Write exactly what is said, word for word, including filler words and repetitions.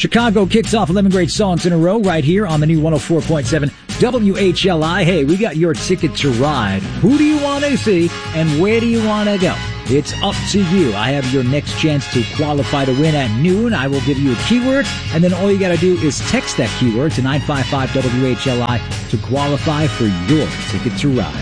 Chicago kicks off eleven great songs in a row right here on the new one oh four point seven W H L I. Hey, we got your ticket to ride. Who do you want to see and where do you want to go? It's up to you. I have your next chance to qualify to win at noon. I will give you a keyword, and then all you got to do is text that keyword to nine five five W H L I to qualify for your ticket to ride.